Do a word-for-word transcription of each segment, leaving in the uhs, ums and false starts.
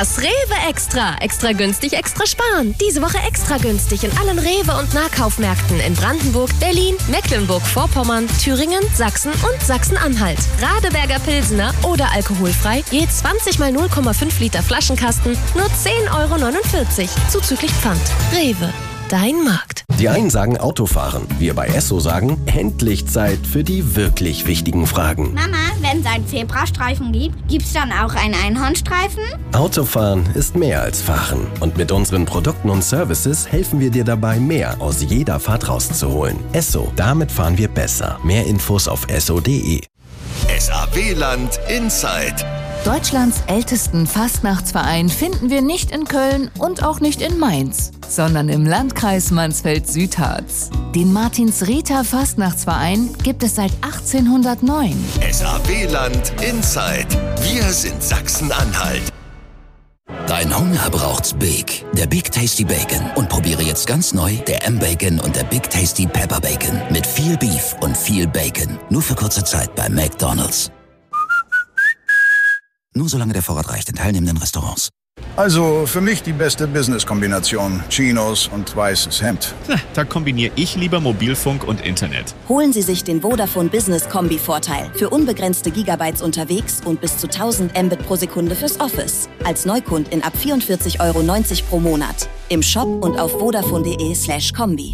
Das Rewe Extra. Extra günstig, extra sparen. Diese Woche extra günstig in allen Rewe- und Nahkaufmärkten in Brandenburg, Berlin, Mecklenburg-Vorpommern, Thüringen, Sachsen und Sachsen-Anhalt. Radeberger Pilsener oder alkoholfrei, je zwanzig mal null Komma fünf Liter Flaschenkasten, nur zehn Euro neunundvierzig, zuzüglich Pfand. Rewe, dein Markt. Die einen sagen Autofahren, wir bei Esso sagen, endlich Zeit für die wirklich wichtigen Fragen. Mama, wenn es einen Zebrastreifen gibt, gibt's dann auch einen Einhornstreifen? Autofahren ist mehr als Fahren. Und mit unseren Produkten und Services helfen wir dir dabei, mehr aus jeder Fahrt rauszuholen. Esso, damit fahren wir besser. Mehr Infos auf esso punkt de. S A W-Land Inside. Deutschlands ältesten Fastnachtsverein finden wir nicht in Köln und auch nicht in Mainz, sondern im Landkreis Mansfeld-Südharz. Den Martins-Rita Fastnachtsverein gibt es seit achtzehnhundertneun. S A W-Land Inside. Wir sind Sachsen-Anhalt. Dein Hunger braucht's Big, der Big Tasty Bacon. Und probiere jetzt ganz neu der M-Bacon und der Big Tasty Pepper Bacon. Mit viel Beef und viel Bacon. Nur für kurze Zeit bei McDonald's. Nur solange der Vorrat reicht in teilnehmenden Restaurants. Also für mich die beste Business-Kombination. Chinos und weißes Hemd. Na, da kombiniere ich lieber Mobilfunk und Internet. Holen Sie sich den Vodafone Business Kombi-Vorteil. Für unbegrenzte Gigabytes unterwegs und bis zu tausend Mbit pro Sekunde fürs Office. Als Neukundin ab vierundvierzig Euro neunzig pro Monat. Im Shop und auf vodafone punkt de slash kombi.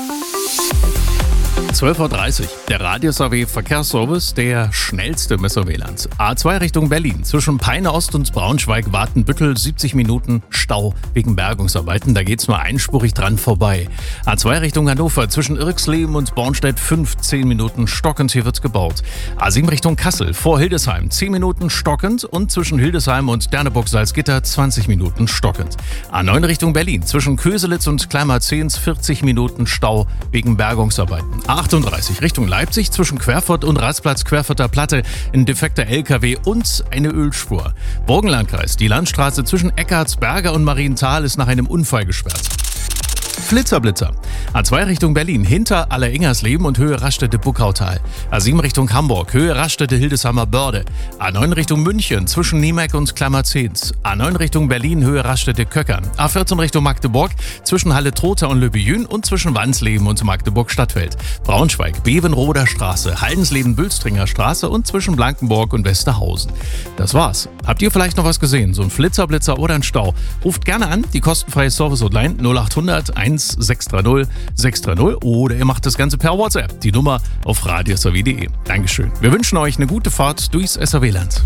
zwölf Uhr dreißig. Der Radius A W Verkehrsservice, der schnellste im S A W-Land. A zwei Richtung Berlin. Zwischen Peine Ost und Braunschweig-Watenbüttel siebzig Minuten Stau wegen Bergungsarbeiten. Da geht's nur einspurig dran vorbei. A zwei Richtung Hannover. Zwischen Irxleben und Bornstedt fünfzehn Minuten stockend. Hier wird's gebaut. A sieben Richtung Kassel. Vor Hildesheim zehn Minuten stockend. Und zwischen Hildesheim und Derneburg-Salzgitter zwanzig Minuten stockend. A neun Richtung Berlin. Zwischen Köselitz und Kleinmarzehns vierzig Minuten Stau wegen Bergungsarbeiten. A achtunddreißig Richtung Leipzig zwischen Querfurt und Rastplatz Querfurter Platte ein defekter L K W und eine Ölspur. Burgenlandkreis, die Landstraße zwischen Eckartsberger und Marienthal ist nach einem Unfall gesperrt. Flitzerblitzer. A zwei Richtung Berlin, hinter Alleringersleben und Höhe Raststätte-Buckautal. A sieben Richtung Hamburg, Höhe Raststätte-Hildesheimer Börde. A neun Richtung München, zwischen Niemeck und Klammerzehns. A neun Richtung Berlin, Höhe Raststätte-Köckern. A vierzehn Richtung Magdeburg, zwischen Halle-Trotha und Löbejün und zwischen Wansleben und Magdeburg-Stadtfeld. Braunschweig, Bevenroder Straße, Haldensleben-Bülstringer Straße und zwischen Blankenburg und Westerhausen. Das war's. Habt ihr vielleicht noch was gesehen? So ein Flitzerblitzer oder ein Stau? Ruft gerne an, die kostenfreie Service-Hotline null achthundert eins sechs drei null sechs drei null oder ihr macht das Ganze per WhatsApp. Die Nummer auf radius a w punkt de. Dankeschön. Wir wünschen euch eine gute Fahrt durchs S A W-Land.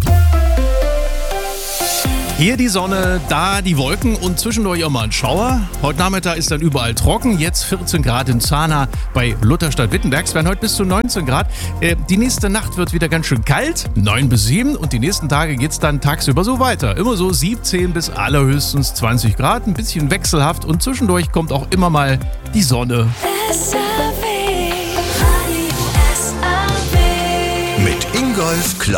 Hier die Sonne, da die Wolken und zwischendurch auch mal ein Schauer. Heute Nachmittag ist dann überall trocken. Jetzt vierzehn Grad in Zahna bei Lutherstadt-Wittenberg. Es werden heute bis zu neunzehn Grad. Äh, die nächste Nacht wird wieder ganz schön kalt, neun bis sieben. Und die nächsten Tage geht es dann tagsüber so weiter. Immer so siebzehn bis allerhöchstens zwanzig Grad. Ein bisschen wechselhaft und zwischendurch kommt auch immer mal die Sonne. S A W. Mit Ingolf Klopp.